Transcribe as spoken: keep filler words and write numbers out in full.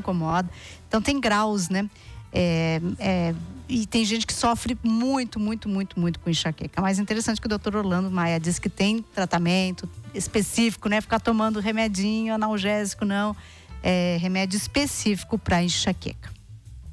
incomoda. Então tem graus, né? É, é, e tem gente que sofre muito, muito, muito, muito com enxaqueca. Mas é interessante que o doutor Orlando Maia diz que tem tratamento específico, né? Ficar tomando remedinho, analgésico, não. É remédio específico para enxaqueca.